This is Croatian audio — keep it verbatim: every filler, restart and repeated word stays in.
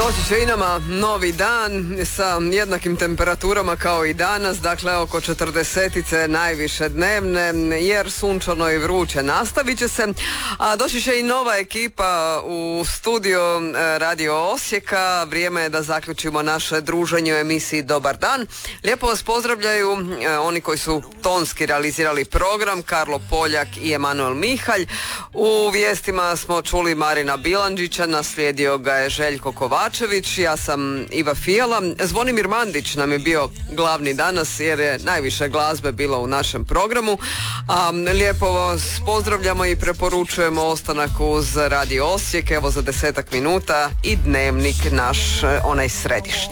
Doći će i nama novi dan sa jednakim temperaturama kao i danas, dakle oko četrdesetice najviše dnevne, jer sunčano i vruće nastavit će se. A doći će i nova ekipa u studio Radio Osijeka. Vrijeme je da zaključimo naše druženje u emisiji Dobar dan. Lijepo vas pozdravljaju oni koji su tonski realizirali program, Karlo Poljak i Emanuel Mihalj. U vijestima smo čuli Marina Bilandžića, naslijedio ga je Željko Kovačević, ja sam Iva Fijala. Zvonimir Mandić nam je bio glavni danas jer je najviše glazbe bilo u našem programu. A, lijepo vas pozdravljamo i preporučujemo ostanak uz Radio Osijek, evo za desetak minuta i dnevnik naš, onaj središnji.